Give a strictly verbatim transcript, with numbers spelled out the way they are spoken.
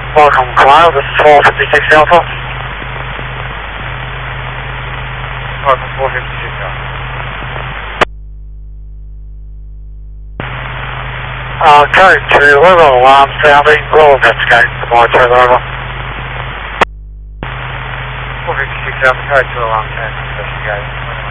Welcome, Cloud. This is four fifty-six Alpha. Welcome, four fifty-six Alpha. Uh, code two, little alarm sounding. We'll investigate tomorrow further over. four fifty-six Alpha, code two alarm sounding, investigate.